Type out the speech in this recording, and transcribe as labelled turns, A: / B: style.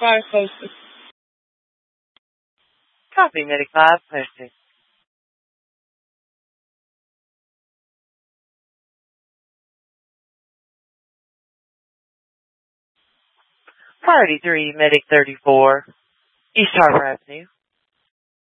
A: 5 posted.
B: Copy, Medic 5 posted. Priority 3, Medic 34, East Harbor Avenue.